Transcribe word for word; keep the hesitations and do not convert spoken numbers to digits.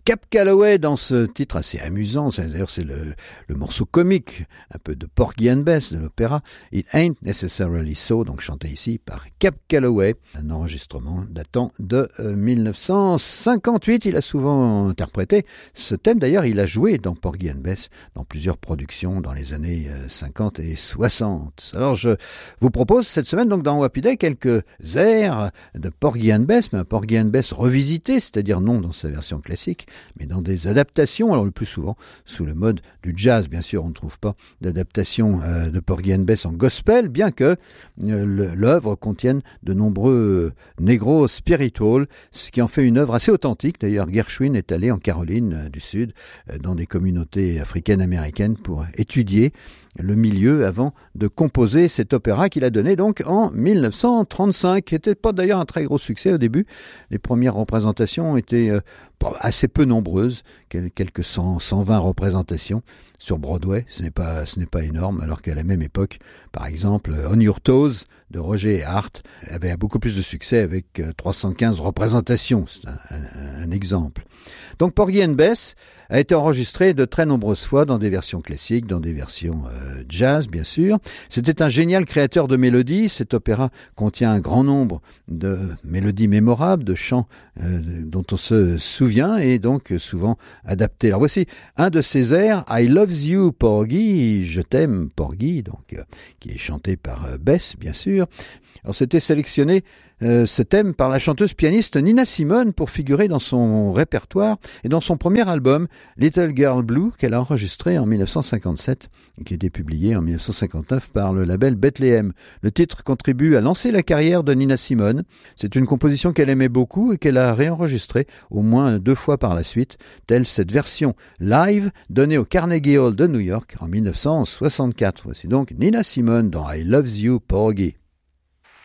Cab Calloway dans ce titre assez amusant, c'est, d'ailleurs c'est le, le morceau comique, un peu de Porgy and Bess de l'opéra, It Ain't Necessarily So, donc chanté ici par Cab Calloway, un enregistrement datant de euh, dix-neuf cent cinquante-huit. Il a souvent interprété ce thème, d'ailleurs il a joué dans Porgy and Bess dans plusieurs productions dans les années euh, cinquante et soixante. Alors je vous propose cette semaine donc dans Happy Day quelques airs de Porgy and Bess, mais un Porgy and Bess revisité, c'est-à-dire non dans sa version classique, mais dans des adaptations, alors le plus souvent sous le mode du jazz. Bien sûr, on ne trouve pas d'adaptation euh, de Porgy and Bess en gospel, bien que euh, l'œuvre contienne de nombreux negro spiritual, ce qui en fait une œuvre assez authentique. D'ailleurs, Gershwin est allé en Caroline euh, du Sud, euh, dans des communautés africaines-américaines pour étudier le milieu avant de composer cet opéra qu'il a donné donc en dix-neuf cent trente-cinq, qui n'était pas d'ailleurs un très gros succès au début. Les premières représentations étaient euh, assez peu nombreuses, quelques cent, cent vingt représentations sur Broadway. Ce n'est pas, ce n'est pas énorme, alors qu'à la même époque, par exemple, On Your Toes de Roger Hart avait beaucoup plus de succès avec trois cent quinze représentations. C'est un, un, un exemple. Donc Porgy and Bess a été enregistré de très nombreuses fois dans des versions classiques, dans des versions euh, jazz, bien sûr. C'était un génial créateur de mélodies. Cet opéra contient un grand nombre de mélodies mémorables, de chants euh, dont on se souvient et donc souvent adaptés. Alors voici un de ces airs, I Love You Porgy, je t'aime Porgy, donc euh, qui est chanté par euh, Bess, bien sûr. Alors c'était sélectionné euh, ce thème par la chanteuse pianiste Nina Simone pour figurer dans son répertoire et dans son premier album Little Girl Blue qu'elle a enregistré en dix-neuf cent cinquante-sept et qui a été publié en dix-neuf cent cinquante-neuf par le label Bethlehem. Le titre contribue à lancer la carrière de Nina Simone. C'est une composition qu'elle aimait beaucoup et qu'elle a réenregistrée au moins deux fois par la suite, telle cette version live donnée au Carnegie Hall de New York en dix-neuf cent soixante-quatre. Voici donc Nina Simone dans I Love You Porgy.